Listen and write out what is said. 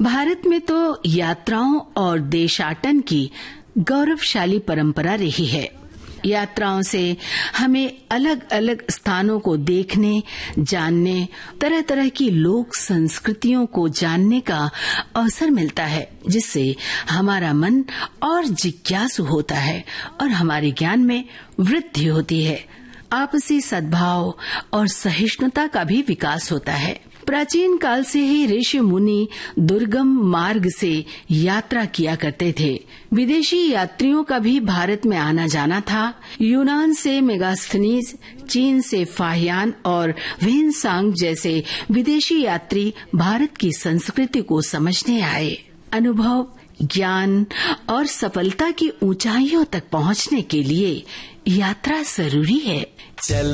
भारत में तो यात्राओं और देशाटन की गौरवशाली परंपरा रही है। यात्राओं से हमें अलग अलग स्थानों को देखने, जानने, तरह तरह की लोक संस्कृतियों को जानने का अवसर मिलता है, जिससे हमारा मन और जिज्ञासु होता है और हमारे ज्ञान में वृद्धि होती है। आपसी सद्भाव और सहिष्णुता का भी विकास होता है। प्राचीन काल से ही ऋषि मुनि दुर्गम मार्ग से यात्रा किया करते थे। विदेशी यात्रियों का भी भारत में आना जाना था। यूनान से मेगास्थनीज, चीन से फाहियान और वेनसांग जैसे विदेशी यात्री भारत की संस्कृति को समझने आए। अनुभव, ज्ञान और सफलता की ऊंचाइयों तक पहुंचने के लिए यात्रा जरूरी है।